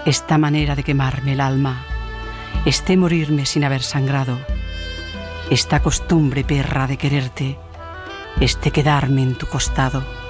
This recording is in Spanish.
esta manera de quemarme el alma, este morirme sin haber sangrado, esta costumbre perra de quererte, este quedarme en tu costado.